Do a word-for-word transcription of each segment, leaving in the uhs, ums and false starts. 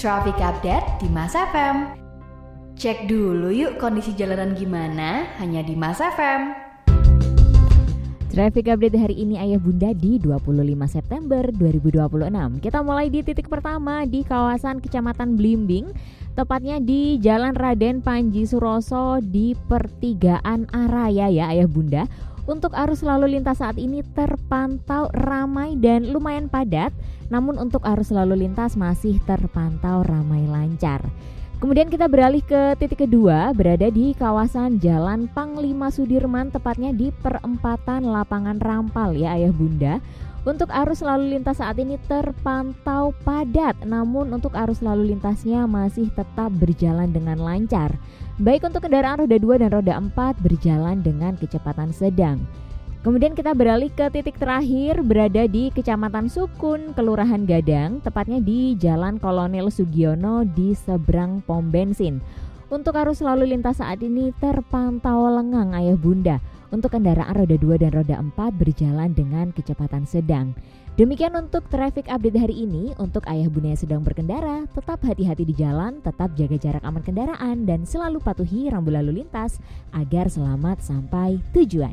Traffic Update di Mas F M. Cek dulu yuk kondisi jalanan gimana, hanya di Mas F M. Traffic Update hari ini Ayah Bunda di dua puluh lima September dua ribu dua puluh enam. Kita mulai di titik pertama di kawasan Kecamatan Blimbing, tepatnya di Jalan Raden Panji Suroso di pertigaan Araya ya Ayah Bunda. Untuk arus lalu lintas saat ini terpantau ramai dan lumayan padat, namun untuk arus lalu lintas masih terpantau ramai lancar. Kemudian kita beralih ke titik kedua, berada di kawasan Jalan Panglima Sudirman, tepatnya di perempatan Lapangan Rampal ya Ayah Bunda. Untuk arus lalu lintas saat ini terpantau padat, namun untuk arus lalu lintasnya masih tetap berjalan dengan lancar. Baik untuk kendaraan roda dua dan roda empat berjalan dengan kecepatan sedang. Kemudian kita beralih ke titik terakhir, berada di Kecamatan Sukun, Kelurahan Gadang, tepatnya di Jalan Kolonel Sugiono di seberang pom bensin. Untuk arus lalu lintas saat ini terpantau lengang Ayah Bunda. Untuk kendaraan roda dua dan roda empat berjalan dengan kecepatan sedang. Demikian untuk traffic update hari ini. Untuk Ayah Bunda yang sedang berkendara, tetap hati-hati di jalan, tetap jaga jarak aman kendaraan, dan selalu patuhi rambu lalu lintas agar selamat sampai tujuan.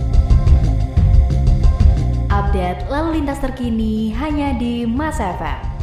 Update lalu lintas terkini hanya di Mas F M.